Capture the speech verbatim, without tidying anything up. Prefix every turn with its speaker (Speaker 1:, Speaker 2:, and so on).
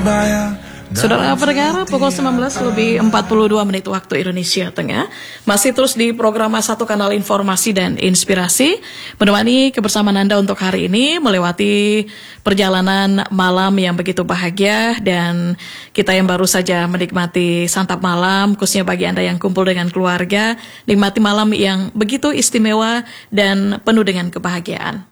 Speaker 1: Saudara pendengar, pukul sembilan belas lebih empat puluh dua menit waktu Indonesia Tengah. Masih terus di program Satu Kanal Informasi dan Inspirasi, menemani kebersamaan Anda untuk hari ini melewati perjalanan malam yang begitu bahagia. Dan kita yang baru saja menikmati santap malam, khususnya bagi Anda yang kumpul dengan keluarga, nikmati malam yang begitu istimewa dan penuh dengan kebahagiaan.